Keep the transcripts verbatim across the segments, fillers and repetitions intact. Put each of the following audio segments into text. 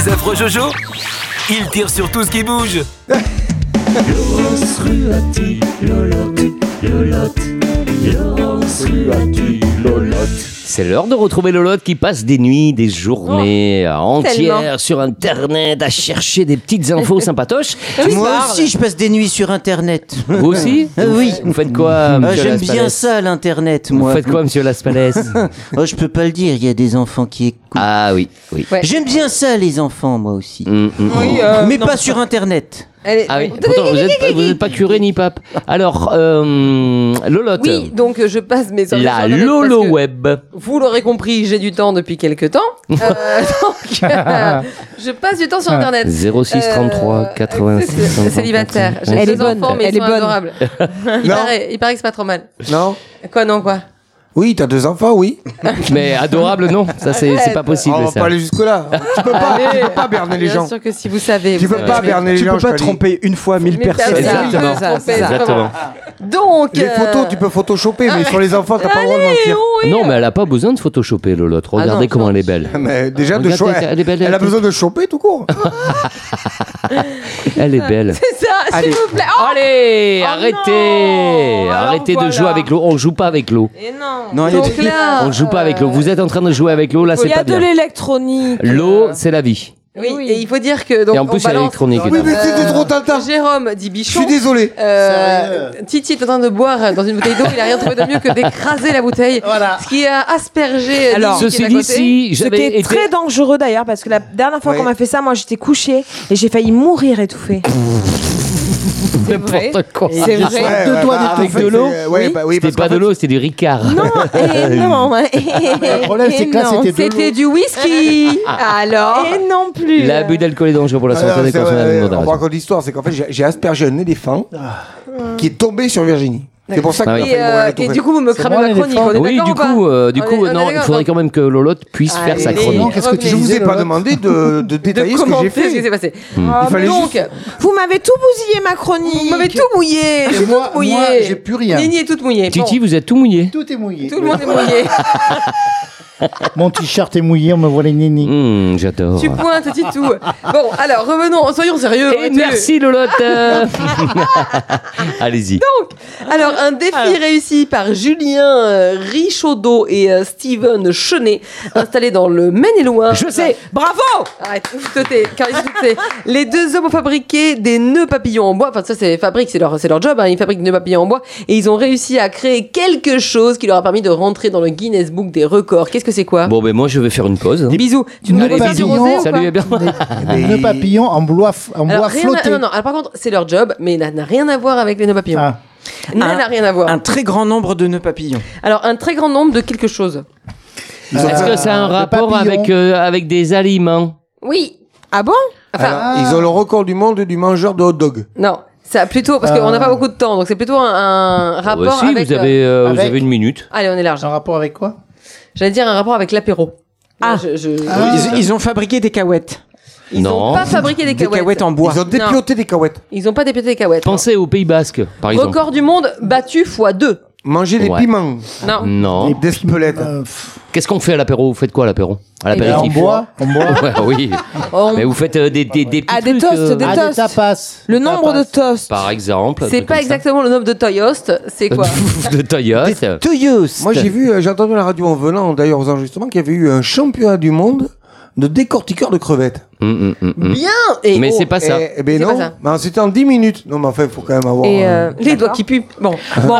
Les affreux Jojo, ils tirent sur tout ce qui bouge. Laurence Ruati, Lolotte, Lolotte, Laurence Ruati, Lolotte. C'est l'heure de retrouver Lolotte qui passe des nuits, des journées oh, entières tellement. sur Internet à chercher des petites infos sympatoches. Moi aussi, je passe des nuits sur Internet. Vous aussi? Oui. Vous faites quoi, Ah, monsieur j'aime Laspalès? bien ça, l'Internet, Vous moi. faites quoi, monsieur Laspalès? Oh, je peux pas le dire, il y a des enfants qui écoutent. Ah oui, oui. Ouais. J'aime bien ça, les enfants, moi aussi. Hum, hum, Oui, hum. euh, Mais non. pas sur Internet. Elle est- Ah oui, pourtant vous n'êtes pas, vous êtes pas curé ni pape. Alors, euh, Lolotte, Oui, donc euh, je passe mes soirées la sur Internet parce Lolo que, Web. Vous l'aurez compris, j'ai du temps depuis quelques temps. Euh, donc, euh, je passe du temps sur Internet. zéro six trente-trois quatre-vingt-six Euh, c'est- Célibataire. J'ai Elle deux est bonne, enfants, mais elle ils est sont bonne. adorables. Il Non. paraît, il paraît que c'est pas trop mal. Non. Quoi, non, quoi? Oui, t'as deux enfants, oui. Mais adorable, non, ça c'est c'est pas possible. On va ça. pas aller jusque-là. Tu peux pas, tu peux pas berner les Bien gens. sûr que si vous savez. Tu vous peux savez. pas berner les Tu gens. peux pas je te dis. tromper une fois mille Mais personnes. t'as- Exactement. ça, ça, Exactement. Donc. Les euh, photos, tu peux photoshopper, mais sur les enfants, t'as pas le droit de mentir. oui. Non, mais elle a pas besoin de photoshopper, Lolotte. Regardez Ah non, comment non. elle est belle. Mais déjà, de Regardez, choix. elle est belle, Elle a elle. besoin de choper tout court. Elle est belle. C'est ça, s'il vous plaît. Oh, Allez, Oh arrêtez, non. arrêtez Alors de jouer voilà. avec l'eau. On joue pas avec l'eau. Et non. Non, elle est- Donc là. On joue pas avec l'eau. euh, Vous êtes en train de jouer avec l'eau, là, Il c'est y a pas de bien. l'électronique. L'eau, c'est la vie. Oui, et il faut dire que. Donc, Et en on plus, il y a balance- l'électronique. Oui, mais c'était trop tentant. Jérôme dit Je bichon. suis désolé. Euh, Titi est en train de boire dans une bouteille d'eau. Il a rien trouvé de mieux que d'écraser la bouteille. Voilà. Ce qui a aspergé. Alors, Nick qui est Ceci à dit, côté. si Ce qui j'avais est été... très dangereux d'ailleurs, parce que la dernière fois Ouais. qu'on m'a fait ça, moi j'étais couchée et j'ai failli mourir étouffée. N'importe quoi. C'est vrai. Ouais, deux ouais, doigts bah, d'étouffer. en fait, de l'eau. c'est- Ouais, bah oui, C'était parce pas qu'en de l'eau, c'était du Ricard. Non, et non. Le problème, c'est que là, Et non. c'était de C'était l'eau. du whisky. Alors. Et non plus. L'abus d'alcool est dangereux pour la fait, santé euh, des c'est- consommateurs ouais, de on modération. raconte l'histoire, c'est qu'en fait, j'ai j'ai aspergé un éléphant qui est tombé sur Virginie. C'est pour ça Ah qu'il oui. a Et, fallu mourir euh, et étouffé. du coup, vous me cramez moi, ma chronique. l'éléphant. On est Oui, d'accord du ou pas coup, euh, du On coup, est- on est non, il d'accord, faudrait donc- quand même que Lolotte puisse faire sa Allez, chronique. Qu'est-ce que tu- Je vous ai pas demandé de, de détailler de ce que j'ai commenter ce qui fait. s'est passé. Ah, Il fallait Donc, juste. Vous m'avez tout bousillé ma chronique. vous m'avez tout mouillé. Je suis moi- toute mouillée. moi, j'ai plus rien. Nini est toute mouillée. Bon, Titi, vous êtes tout mouillé. Tout est mouillé. tout le monde est mouillé. Mon t-shirt est mouillé, on me voit les nénis. Hum, j'adore. Tu pointes, Titou. Bon, alors, revenons, soyons sérieux. Et tous les- merci Lolotte. euh. Allez-y. Alors, un défi réussi par Julien euh, Richaudot et euh, Steven Chenet, installés dans le Maine-et-Loire. Je sais. Bravo. Arrête, ouf, toté, car ils sont totés. Les deux hommes ont fabriqué des nœuds papillons en bois. Enfin, ça, c'est fabrique, c'est leur, c'est leur job. Hein. Ils fabriquent des nœuds papillons en bois. Et ils ont réussi à créer quelque chose qui leur a permis de rentrer dans le Guinness Book des records. Qu'est-ce que c'est quoi? Bon, ben moi, je vais faire une pause. Des bisous. Tu nous Allez, repasses du bisous. rosé ou Salut, pas? et bien. Des nœuds papillons en bois, f- en Alors, bois rien à- flotté. non, non, alors, par contre, c'est leur job, mais ça n'a rien à voir avec les nœuds papillons. Ah. Ça Un- n'a rien à voir. Un très grand nombre de nœuds papillons. Alors, un très grand nombre de quelque chose. Est-ce que ça a un Euh, rapport papillons. avec, euh, avec des aliments? Oui. Ah bon? Enfin, Alors, ils ont le record du monde du mangeur de hot dog. non. Ça, plutôt, parce qu'on n'a pas beaucoup de temps, donc c'est plutôt un, un rapport Euh, si, avec... vous avez, euh, vous avec- avez une minute. Allez, on est large. En rapport avec quoi? J'allais dire un rapport avec l'apéro. Ah. Je, je- Ah. Ils, ils ont fabriqué des cahuètes. Ils Non. n'ont pas fabriqué des Des cahuètes. cahuètes en bois. Ils ont dépioté des cahuètes. Ils n'ont pas dépioté des cahuètes. Pensez au Pays Basque, par exemple. Record du monde battu fois deux. Manger des Ouais. piments. Non. Non. Des spelettes. Euh, pff, Qu'est-ce qu'on fait à l'apéro? Vous faites quoi à l'apéro? À en l'apéritif? bois, en bois. Ouais, oui. On- Mais vous faites euh, des, des, des petits Ah, des trucs, toasts, euh, des Ah, toasts. des tapas. Le Des nombre de tapas. toasts. par exemple. un C'est truc pas comme ça. exactement le nombre de Toyost, c'est quoi? De Toyota. Toyos. Moi, j'ai vu, euh, j'ai entendu à la radio en venant, d'ailleurs, aux enregistrements, qu'il y avait eu un championnat du monde de décortiqueur de crevettes. Hum, hum, hum, hum. Bien. Et Mais oh, c'est pas ça. Eh, eh ben C'est non. pas ça. Ben, c'était en dix minutes. Non, mais enfin, il faut quand même avoir. Et euh, euh, les doigts d'accord. qui puent. Bon. Bon,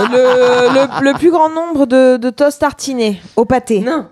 le, le, le plus grand nombre de, de toasts tartinés au pâté. Non.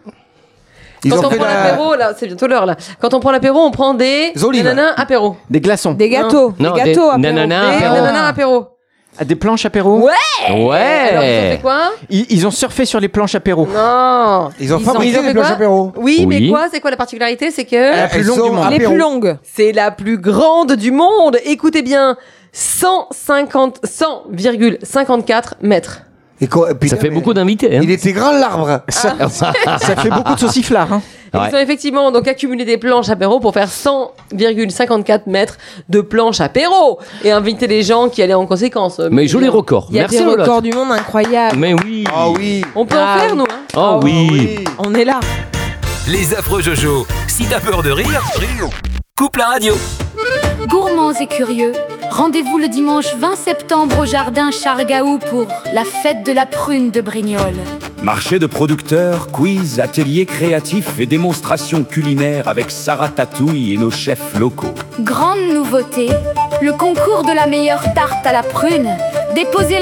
ils Quand ont on fait prend la- l'apéro, là, c'est bientôt l'heure là. Quand on prend l'apéro, on prend des Des olives. nanana apéro. Des glaçons. Des gâteaux. Non, des gâteaux des apéro. nananas Des apéro. nanana apéro. Ah, des planches apéro. Ouais. Alors, ils ont fait Ouais. quoi? Ils, ils ont surfé sur les planches apéro. Non. Ils ont Ils fabriqué ont fait des planches quoi apéro. Oui, mais Oui. quoi? C'est quoi la particularité? C'est que La plus Elles longue sont du monde. Les apéro. plus longues. c'est la plus grande du monde. Écoutez bien, cent cinquante, cent virgule cinquante-quatre mètres. Et quoi- et puis, Ça fait mais- beaucoup d'invités. Hein. Il était grand l'arbre. Ça, ça fait beaucoup de sauciflards. Hein. Et Ouais. Ils ont effectivement donc accumulé des planches apéro pour faire cent virgule cinquante-quatre mètres de planches apéro et inviter les gens qui allaient en conséquence. Mais joli record. Il y a Merci des Lolotte. records du monde incroyables. Mais oui. Ah oui. On peut Ah en faire, oui. nous. Hein. Oh oui. On est là. Les affreux Jojo. Si t'as peur de rire, coupe la radio. Gourmands et curieux, rendez-vous le dimanche vingt septembre au jardin Chargaou pour la fête de la prune de Brignoles. Marché de producteurs, quiz, ateliers créatifs et démonstrations culinaires avec Sarah Tatouille et nos chefs locaux. Grande nouveauté, le concours de la meilleure tarte à la prune. Déposez